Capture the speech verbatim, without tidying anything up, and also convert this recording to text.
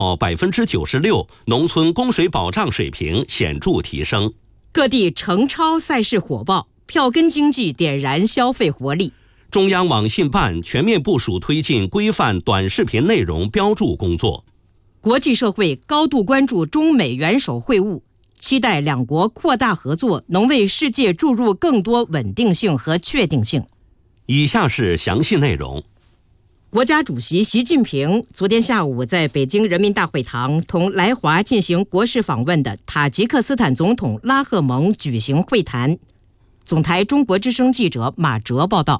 百分之九十六，农村供水保障水平显著提升。 各地程超赛事火爆，票根经济点燃消费活力。 中央网信办全面部署推进规范短视频内容标注工作。 国际社会高度关注中美元首会晤，期待两国扩大合作，能为世界注入更多稳定性和确定性。 以下是详细内容。 国家主席习近平昨天下午在北京人民大会堂同来华进行国事访问的塔吉克斯坦总统拉赫蒙举行会谈。总台中国之声记者马哲报道。